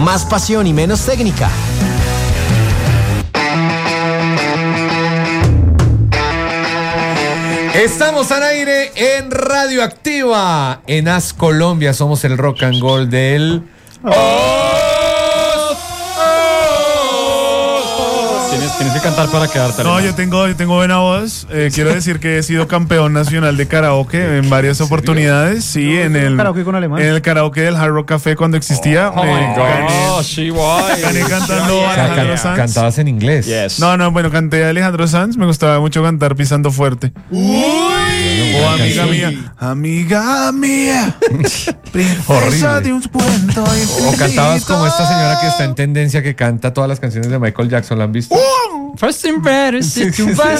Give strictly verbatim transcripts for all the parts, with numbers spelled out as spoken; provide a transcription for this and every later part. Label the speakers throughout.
Speaker 1: más pasión y menos técnica.
Speaker 2: Estamos al aire en Radioactiva, en A S Colombia. Somos el rock and roll del... ¡Oh!
Speaker 3: Tienes, tienes que cantar para quedarte.
Speaker 4: No, yo tengo, yo tengo buena voz. Eh, quiero decir que he sido campeón nacional de karaoke en varias oportunidades. Sí, en el
Speaker 5: karaoke con Alemán.
Speaker 4: En el karaoke del Hard Rock Café cuando existía.
Speaker 3: Oh,
Speaker 4: eh,
Speaker 3: my gosh,
Speaker 4: gané,
Speaker 3: guay.
Speaker 4: gané cantando
Speaker 2: O sea,
Speaker 4: Alejandro
Speaker 2: can-
Speaker 4: Sanz.
Speaker 2: cantabas en inglés.
Speaker 3: Yes.
Speaker 4: No, no, bueno, canté a Alejandro Sanz. Me gustaba mucho cantar Pisando Fuerte.
Speaker 2: Uy,
Speaker 4: O amiga mía, amiga mía, princesa de un cuento
Speaker 2: O cantabas como esta señora que está en tendencia, que canta todas las canciones de Michael Jackson. ¿La han visto?
Speaker 3: First impression,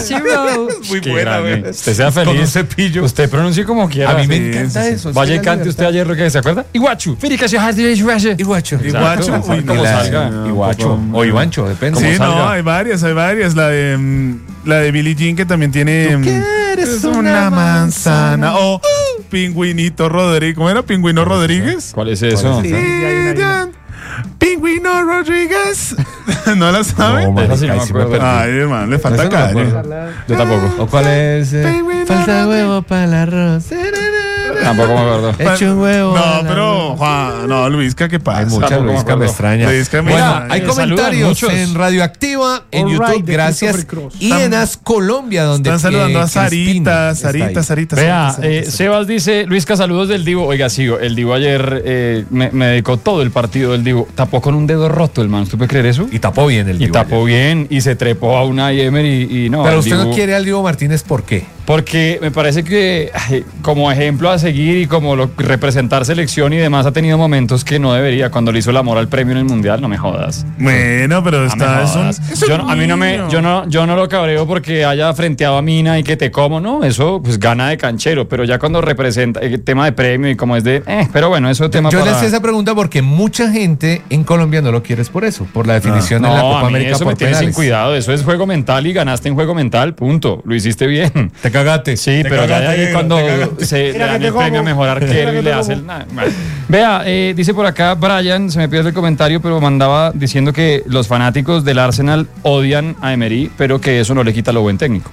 Speaker 2: Muy
Speaker 3: Qué
Speaker 2: buena,
Speaker 3: grande.
Speaker 2: güey.
Speaker 3: Usted sea
Speaker 2: Con un
Speaker 3: feliz.
Speaker 2: cepillo.
Speaker 3: Usted pronuncie como quiera.
Speaker 2: A mí me
Speaker 4: Sí,
Speaker 2: encanta
Speaker 4: sí, sí.
Speaker 2: eso.
Speaker 3: Vaya y
Speaker 2: esa
Speaker 3: cante usted
Speaker 2: libertad.
Speaker 3: ayer, ¿qué se acuerda? Iguachu. Fíjate has de Iguachu.
Speaker 2: Iguacho.
Speaker 4: Iguacho,
Speaker 3: Exacto,
Speaker 4: uy,
Speaker 3: como
Speaker 4: no,
Speaker 3: salga.
Speaker 4: no,
Speaker 2: Iguacho.
Speaker 4: como-
Speaker 2: O Ivancho, depende.
Speaker 4: Sí,
Speaker 3: Como
Speaker 4: no,
Speaker 3: salga.
Speaker 4: hay varias, hay varias. La de mm, la de Billie Jean, que también tiene mm,
Speaker 2: eres
Speaker 4: una
Speaker 2: una
Speaker 4: manzana. O Pingüinito Rodríguez. ¿Cómo era? ¿Pingüino Rodríguez?
Speaker 3: ¿Cuál es eso?
Speaker 2: ¿Cuál es esa?
Speaker 4: Pingüino Rodríguez. ¿No la saben?
Speaker 2: No, man,
Speaker 3: Esa sí no
Speaker 2: ahí
Speaker 3: me
Speaker 2: sí me
Speaker 3: acuerdo.
Speaker 2: perdí.
Speaker 4: Ay, hermano, le falta
Speaker 2: Esa no me
Speaker 4: calle.
Speaker 2: acuerdo.
Speaker 3: Yo tampoco.
Speaker 2: ¿O cuál es? eh?
Speaker 4: Pingüino
Speaker 2: Falta huevo para el arroz.
Speaker 3: Tampoco me acuerdo.
Speaker 2: Hecho un huevo.
Speaker 4: No,
Speaker 2: al
Speaker 4: pero,
Speaker 2: arroz.
Speaker 4: Juan, no, Luisca, ¿qué pasa?
Speaker 2: Hay muchas,
Speaker 3: Tampoco me
Speaker 2: Luisca, me
Speaker 3: acuerdo.
Speaker 2: extraña.
Speaker 4: Luisca me
Speaker 2: Bueno,
Speaker 4: extraña.
Speaker 2: hay
Speaker 3: Eh,
Speaker 2: comentarios
Speaker 3: saludan muchos.
Speaker 2: en Radioactiva, en
Speaker 5: All
Speaker 2: YouTube,
Speaker 5: right, de
Speaker 2: gracias.
Speaker 5: Christopher Cross.
Speaker 2: Y en A S Colombia, donde
Speaker 4: Están saludando
Speaker 2: eh,
Speaker 4: a
Speaker 2: Crispín
Speaker 4: Sarita,
Speaker 2: está
Speaker 4: Sarita,
Speaker 2: ahí.
Speaker 4: Sarita,
Speaker 3: Vea,
Speaker 4: Sarita,
Speaker 3: eh,
Speaker 4: Sarita.
Speaker 3: Sebas dice, Luisca, saludos del Divo. Oiga, sigo, el Divo ayer eh, me, me dedicó todo el partido del Divo. Tapó con un dedo roto el man, ¿usted puede creer eso?
Speaker 2: Y tapó bien el
Speaker 3: Y
Speaker 2: Divo
Speaker 3: tapó
Speaker 2: ayer.
Speaker 3: bien y se trepó a una Emer y, y no.
Speaker 2: Pero
Speaker 3: el
Speaker 2: usted no
Speaker 3: Divo-
Speaker 2: quiere al Divo Martínez, ¿por qué?
Speaker 3: Porque me parece que ay, como ejemplo a seguir y como lo, representar selección y demás ha tenido momentos que no debería. Cuando le hizo el amor al premio en el Mundial, no me jodas.
Speaker 4: Bueno, pero
Speaker 3: No me
Speaker 4: está. es un-
Speaker 3: jodas.
Speaker 4: es un
Speaker 3: Yo no- a mí no me,
Speaker 4: niño.
Speaker 3: yo no, yo no lo cabreo porque haya frenteado a Mina y que te como, no, eso pues gana de canchero, pero ya cuando representa el tema de premio y como es de, eh, pero bueno, eso es tema
Speaker 2: Yo
Speaker 3: para...
Speaker 2: le hacía esa pregunta porque mucha gente en Colombia no lo quiere es por eso, por la definición
Speaker 3: No,
Speaker 2: en la Copa
Speaker 3: a mí
Speaker 2: América
Speaker 3: eso
Speaker 2: por
Speaker 3: me tiene sin
Speaker 2: penales.
Speaker 3: cuidado, eso es juego mental y ganaste en juego mental, punto, lo hiciste bien.
Speaker 2: Te cagaste.
Speaker 3: Sí,
Speaker 2: Te
Speaker 3: pero ya de
Speaker 2: cagaste,
Speaker 3: ahí
Speaker 2: negro,
Speaker 3: cuando
Speaker 2: te cagaste.
Speaker 3: se le
Speaker 5: Mira
Speaker 3: dan
Speaker 5: que
Speaker 3: el
Speaker 5: te
Speaker 3: premio a
Speaker 5: como.
Speaker 3: mejor arquero
Speaker 5: Mira
Speaker 3: y
Speaker 5: que
Speaker 3: le
Speaker 5: te
Speaker 3: hacen...
Speaker 5: como.
Speaker 3: nah, nah. Vea, eh, dice por acá Brian, se me pierde el comentario, pero mandaba diciendo que los fanáticos del Arsenal odian a Emery, pero que eso no le quita lo buen técnico.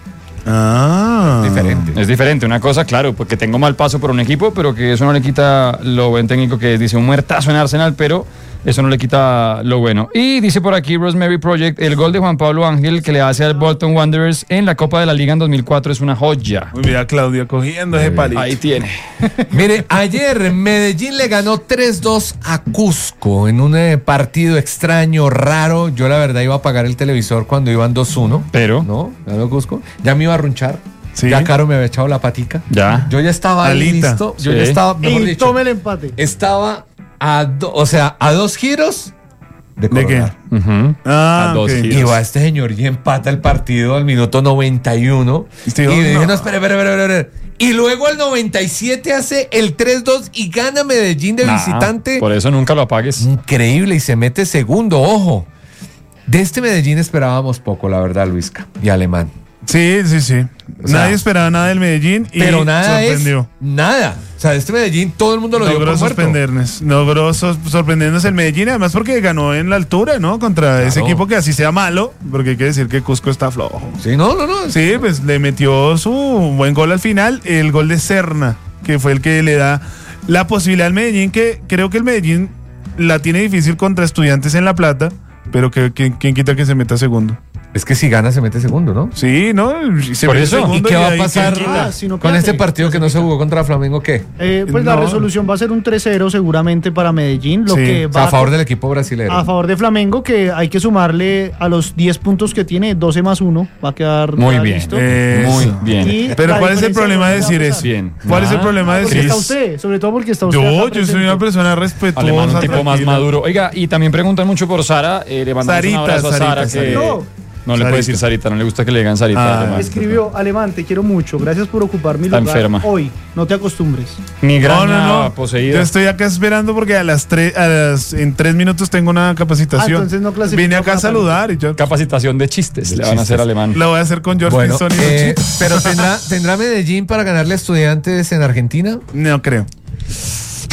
Speaker 4: Ah.
Speaker 2: Diferente.
Speaker 3: Es diferente, una cosa, claro, porque tengo mal paso por un equipo, pero que eso no le quita lo buen técnico que es, dice un muertazo en Arsenal, pero eso no le quita lo bueno. Y dice por aquí Rosemary Project, el gol de Juan Pablo Ángel que le hace al Bolton Wanderers en la Copa de la Liga en dos mil cuatro es una joya.
Speaker 4: Uy, mira, Claudia cogiendo ese palito.
Speaker 3: Ahí tiene.
Speaker 2: Mire, ayer Medellín le ganó tres dos a Cusco en un eh, partido extraño, raro. Yo la verdad iba a apagar el televisor cuando iban dos uno.
Speaker 3: Pero,
Speaker 2: ¿No? Ganó Cusco. Ya me iba a runchar.
Speaker 4: Sí.
Speaker 2: Ya Caro me había echado la patica.
Speaker 3: ya.
Speaker 2: Yo ya estaba ahí
Speaker 4: Alita.
Speaker 2: listo. Yo
Speaker 3: Sí.
Speaker 2: ya estaba, mejor
Speaker 5: Y
Speaker 2: dicho,
Speaker 5: tome el empate.
Speaker 2: estaba a, do- o sea, a dos giros de
Speaker 4: ¿De qué?
Speaker 2: coronar.
Speaker 3: Ujú.
Speaker 4: Ah,
Speaker 3: A dos
Speaker 4: ok.
Speaker 3: giros.
Speaker 2: Y va este señor y empata el partido al minuto noventa y uno.
Speaker 4: Y usted
Speaker 2: Y
Speaker 4: dijo,
Speaker 2: dije,
Speaker 4: no.
Speaker 2: no, espere, espere, espere, espere. Y luego al noventa y siete hace el tres dos y gana Medellín de
Speaker 3: Nah,
Speaker 2: visitante.
Speaker 3: Por eso nunca lo apagues.
Speaker 2: Increíble, y se mete segundo, ojo. De este Medellín esperábamos poco, la verdad, Luisca, y Alemán.
Speaker 4: Sí, sí, sí.
Speaker 2: O sea,
Speaker 4: Nadie esperaba nada del Medellín y
Speaker 2: Pero nada
Speaker 4: sorprendió.
Speaker 2: es nada. O sea, de este Medellín todo el mundo lo dio
Speaker 4: Logró
Speaker 2: por muerto.
Speaker 4: sorprendernos, logró sor- sorprendernos el Medellín, además porque ganó en la altura, ¿no? Contra ese equipo que así sea malo, porque hay que decir que Cusco está flojo.
Speaker 2: Sí, no, no, no.
Speaker 4: Sí, pues le metió su buen gol al final, el gol de Serna, que fue el que le da la posibilidad al Medellín, que creo que el Medellín la tiene difícil contra Estudiantes en La Plata, pero que, que- ¿quién quita que se meta segundo?
Speaker 2: Es que si gana se mete segundo, ¿no?
Speaker 4: Sí, ¿no? Y se
Speaker 3: Por
Speaker 4: mete
Speaker 3: eso.
Speaker 2: ¿Y
Speaker 4: segundo
Speaker 2: qué va a
Speaker 4: ahí
Speaker 2: pasar
Speaker 4: quién quita.
Speaker 5: Ah, si no
Speaker 2: con
Speaker 5: pierde,
Speaker 2: este partido que no se jugó contra Flamengo? ¿Qué?
Speaker 5: Eh, pues la
Speaker 4: No.
Speaker 5: resolución va a ser un tres cero seguramente para Medellín, lo
Speaker 4: Sí,
Speaker 5: que
Speaker 2: O sea,
Speaker 5: va
Speaker 2: a favor del equipo brasileño.
Speaker 5: a favor de Flamengo, que hay que sumarle a los diez puntos que tiene, doce más uno, va a quedar
Speaker 3: Muy
Speaker 5: ya
Speaker 3: bien.
Speaker 5: listo.
Speaker 4: Eh,
Speaker 3: Muy
Speaker 4: Eso.
Speaker 3: bien.
Speaker 5: Y
Speaker 4: Pero
Speaker 5: la
Speaker 4: ¿cuál es el
Speaker 5: diferencia
Speaker 4: problema de
Speaker 5: no va a
Speaker 4: decir
Speaker 5: pasar.
Speaker 4: eso?
Speaker 3: Bien.
Speaker 4: ¿Cuál es el
Speaker 3: Ah,
Speaker 4: problema de
Speaker 5: Porque
Speaker 4: decir
Speaker 5: está
Speaker 4: eso?
Speaker 5: usted, sobre todo porque está usted acá
Speaker 4: Yo, yo soy
Speaker 5: presente.
Speaker 4: una persona respetuosa.
Speaker 3: Alemán, un tipo más
Speaker 4: tranquila.
Speaker 3: maduro. Oiga, y también preguntan mucho por Sara. Eh, le mandamos
Speaker 4: Sarita,
Speaker 3: un abrazo a Sara,
Speaker 4: Sarita,
Speaker 3: que
Speaker 4: Sarita.
Speaker 5: No.
Speaker 3: no le puede decir Sarita, no le gusta que le digan Sarita.
Speaker 4: Ah,
Speaker 3: Alemán.
Speaker 5: Escribió, Alemán, te quiero mucho, gracias por ocupar mi
Speaker 3: Está
Speaker 5: lugar
Speaker 3: enferma.
Speaker 5: hoy, no te acostumbres.
Speaker 4: No,
Speaker 3: Migraña
Speaker 4: no, no.
Speaker 3: poseída.
Speaker 4: Yo estoy acá esperando porque a las tres, a las, en tres minutos tengo una capacitación.
Speaker 5: Ah, entonces no clasificó
Speaker 4: Vine acá a
Speaker 5: para
Speaker 4: saludar y yo
Speaker 3: Capacitación de chistes
Speaker 2: De
Speaker 3: le van a hacer
Speaker 2: chistes.
Speaker 3: Alemán.
Speaker 4: la voy a hacer con George
Speaker 2: Bueno,
Speaker 4: Pinson y
Speaker 2: eh,
Speaker 4: Luchito.
Speaker 2: pero ¿tendrá, ¿tendrá Medellín para ganarle a Estudiantes en Argentina?
Speaker 4: No creo.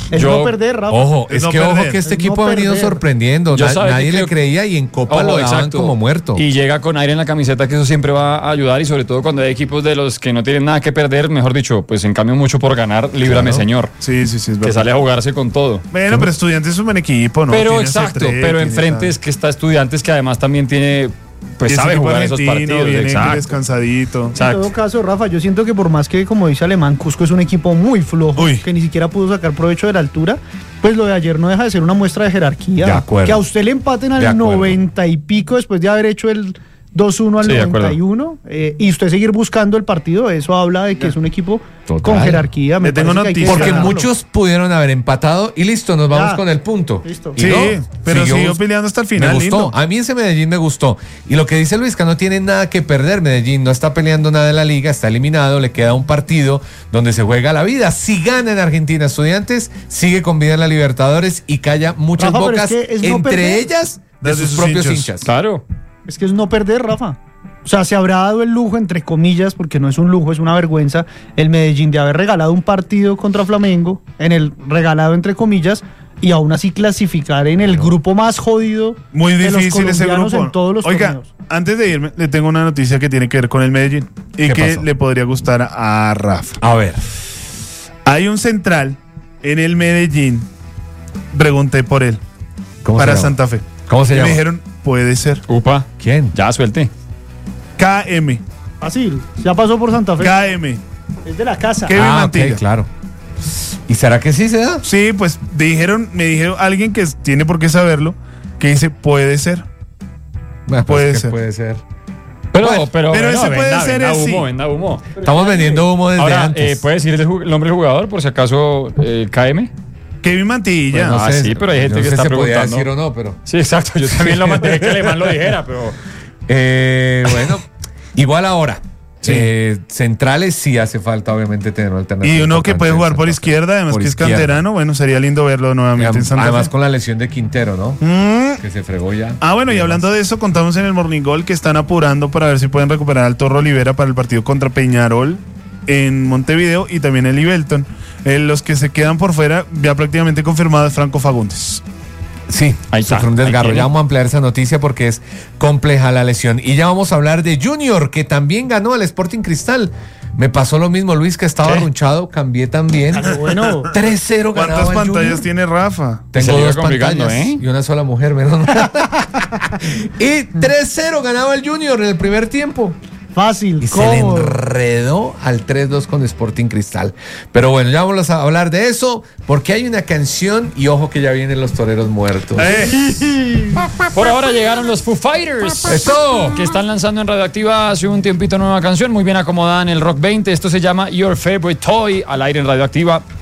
Speaker 5: Es
Speaker 3: Yo-
Speaker 5: no perder, Rafa.
Speaker 2: Ojo,
Speaker 4: Es
Speaker 2: es
Speaker 4: no
Speaker 2: que ojo
Speaker 4: perder.
Speaker 2: que este
Speaker 5: Es
Speaker 2: equipo
Speaker 5: no
Speaker 2: ha venido
Speaker 5: perder.
Speaker 2: sorprendiendo.
Speaker 3: Yo
Speaker 2: Na-
Speaker 3: sabe que
Speaker 2: nadie le
Speaker 3: creo-
Speaker 2: creía y en Copa
Speaker 3: Ojo,
Speaker 2: lo daban
Speaker 3: exacto.
Speaker 2: como muerto.
Speaker 3: Y llega con aire en la camiseta, que eso siempre va a ayudar, y sobre todo cuando hay equipos de los que no tienen nada que perder, mejor dicho, pues en cambio mucho por ganar, líbrame,
Speaker 2: Claro.
Speaker 3: señor.
Speaker 4: Sí, sí, sí. Es
Speaker 3: Que
Speaker 4: verdad.
Speaker 3: sale a jugarse con todo.
Speaker 4: Bueno, pero Estudiantes es un buen equipo, ¿no?
Speaker 3: pero
Speaker 4: Tiene ese
Speaker 3: exacto,
Speaker 4: tren,
Speaker 3: pero
Speaker 4: tiene
Speaker 3: enfrente
Speaker 4: esa-
Speaker 3: es que está Estudiantes, que además también tiene, pues
Speaker 4: y ese
Speaker 3: sabe
Speaker 4: equipo
Speaker 3: jugar esos
Speaker 4: argentino,
Speaker 3: partidos.
Speaker 4: viene
Speaker 3: Exacto.
Speaker 4: descansadito.
Speaker 5: En
Speaker 3: Exacto.
Speaker 5: todo caso, Rafa, yo siento que por más que, como dice Alemán, Cusco es un equipo muy flojo,
Speaker 4: Uy.
Speaker 5: que ni siquiera pudo sacar provecho de la altura, pues lo de ayer no deja de ser una muestra de jerarquía.
Speaker 2: De acuerdo.
Speaker 5: Que a usted le empaten
Speaker 2: De
Speaker 5: al
Speaker 2: acuerdo.
Speaker 5: noventa y pico después de haber hecho el dos uno al
Speaker 3: Sí, de acuerdo.
Speaker 5: noventa y uno, eh, y usted seguir buscando el partido, eso habla de que es un equipo
Speaker 2: Total.
Speaker 5: con jerarquía. Me
Speaker 4: Le tengo
Speaker 5: parece que hay que
Speaker 4: noticias.
Speaker 2: Porque
Speaker 5: destacarlo.
Speaker 2: muchos pudieron haber empatado y listo, nos vamos
Speaker 5: Ya.
Speaker 2: con el punto.
Speaker 5: Listo.
Speaker 2: Y
Speaker 4: Sí,
Speaker 2: no,
Speaker 4: pero
Speaker 2: siguió
Speaker 4: siguió
Speaker 2: bus-
Speaker 4: peleando hasta el final.
Speaker 2: Me gustó.
Speaker 4: lindo.
Speaker 2: A mí ese Medellín me gustó. Y lo que dice Luis, que no tiene nada que perder. Medellín no está peleando nada en la liga, está eliminado, le queda un partido donde se juega la vida. Si gana en Argentina Estudiantes, sigue con vida en la Libertadores y calla muchas
Speaker 5: Rafa, pero
Speaker 2: bocas,
Speaker 5: es que es no
Speaker 2: entre
Speaker 5: perder.
Speaker 2: ellas de
Speaker 4: Desde
Speaker 2: sus,
Speaker 4: sus
Speaker 2: propios
Speaker 4: hinchas.
Speaker 2: hinchas.
Speaker 3: Claro.
Speaker 5: Es que es no perder, Rafa. O sea, se habrá dado el lujo, entre comillas, porque no es un lujo, es una vergüenza, el Medellín de haber regalado un partido contra Flamengo, en el regalado, entre comillas, y aún así clasificar en el grupo más jodido
Speaker 4: Muy
Speaker 5: de los
Speaker 4: difícil ese
Speaker 5: colombianos
Speaker 4: grupo.
Speaker 5: en todos los
Speaker 4: Oiga,
Speaker 5: torneos.
Speaker 4: antes de irme, le tengo una noticia que tiene que ver con el Medellín y
Speaker 2: ¿Qué
Speaker 4: que
Speaker 2: pasó?
Speaker 4: le podría gustar a Rafa.
Speaker 2: A ver.
Speaker 4: Hay un central en el Medellín. Pregunté por él.
Speaker 2: ¿Cómo
Speaker 4: Para
Speaker 2: se llama?
Speaker 4: Santa Fe.
Speaker 2: ¿Cómo se
Speaker 4: Y me
Speaker 2: llama?
Speaker 4: dijeron, puede ser.
Speaker 3: Upa.
Speaker 2: ¿Quién?
Speaker 3: Ya suelte.
Speaker 4: K M.
Speaker 5: Fácil, ya pasó por Santa Fe.
Speaker 4: K M.
Speaker 5: Es de la casa.
Speaker 4: ¿Qué? Kevin
Speaker 2: Ah,
Speaker 4: Mantilla.
Speaker 2: ok, claro. ¿Y será que sí se da?
Speaker 4: Sí, pues dijeron, me dijeron alguien que tiene por qué saberlo, que dice, puede ser.
Speaker 2: Bueno, pues
Speaker 4: Puede
Speaker 2: es que
Speaker 4: ser.
Speaker 2: puede ser.
Speaker 3: Pero,
Speaker 4: Bueno,
Speaker 3: pero,
Speaker 4: pero
Speaker 3: bueno,
Speaker 4: ese puede
Speaker 3: venda,
Speaker 4: ser
Speaker 3: venda
Speaker 4: el sí.
Speaker 3: humo, venda humo.
Speaker 2: Estamos vendiendo humo desde
Speaker 3: Ahora,
Speaker 2: antes.
Speaker 3: eh, ¿puede decir el, ju- el nombre del jugador por si acaso eh, K M?
Speaker 4: Kevin Mantilla.
Speaker 2: Pues no
Speaker 3: Ah,
Speaker 2: sé,
Speaker 3: sí, pero hay gente
Speaker 2: yo no
Speaker 3: que
Speaker 2: sé
Speaker 3: está
Speaker 2: si podía
Speaker 3: preguntando.
Speaker 2: decir o no, pero...
Speaker 3: Sí, exacto. Yo también lo mantenía que Alemán lo dijera, pero...
Speaker 2: Eh, bueno, igual ahora.
Speaker 4: Sí.
Speaker 2: Eh, centrales sí hace falta, obviamente, tener una alternativa.
Speaker 4: Y uno que puede
Speaker 2: importante
Speaker 4: jugar
Speaker 2: en
Speaker 4: por
Speaker 2: Santa Fe.
Speaker 4: izquierda, además
Speaker 2: Por
Speaker 4: que es
Speaker 2: izquierda.
Speaker 4: canterano, bueno, sería lindo verlo nuevamente en Santa
Speaker 2: Además
Speaker 4: Fe.
Speaker 2: con la lesión de Quintero, ¿no?
Speaker 4: Mm.
Speaker 2: Que se fregó ya.
Speaker 4: Ah, bueno, y hablando de eso, contamos en el Morning Goal que están apurando para ver si pueden recuperar al Torro Olivera para el partido contra Peñarol en Montevideo y también el Ibelton. Eh, los que se quedan por fuera, ya prácticamente confirmado es Franco Fagundes.
Speaker 2: Sí,
Speaker 3: Ahí está,
Speaker 2: sufrió un
Speaker 3: ahí
Speaker 2: desgarro.
Speaker 3: tiene.
Speaker 2: Ya vamos a ampliar esa noticia porque es compleja la lesión. Y ya vamos a hablar de Junior, que también ganó al Sporting Cristal. Me pasó lo mismo, Luis, que estaba
Speaker 3: ¿Qué?
Speaker 2: arrunchado, cambié también.
Speaker 5: Pero bueno,
Speaker 2: tres cero ganaba
Speaker 4: ¿Cuántas
Speaker 2: el
Speaker 4: pantallas
Speaker 2: Junior.
Speaker 4: tiene Rafa?
Speaker 3: Se
Speaker 2: Tengo
Speaker 3: le iba
Speaker 2: dos
Speaker 3: complicando,
Speaker 2: pantallas
Speaker 3: ¿eh?
Speaker 2: y una sola mujer, menos mal. Y tres cero ganaba el Junior en el primer tiempo.
Speaker 5: fácil,
Speaker 2: Y se le
Speaker 5: cómodo.
Speaker 2: enredó al tres dos con Sporting Cristal. Pero bueno, ya vamos a hablar de eso porque hay una canción y ojo que ya vienen los toreros muertos.
Speaker 4: Eh,
Speaker 3: Por ahora llegaron los Foo Fighters.
Speaker 2: ¡Eso!
Speaker 3: Que están lanzando en Radioactiva hace un tiempito nueva canción, muy bien acomodada en el Rock veinte. Esto se llama Your Favorite Toy, al aire en Radioactiva.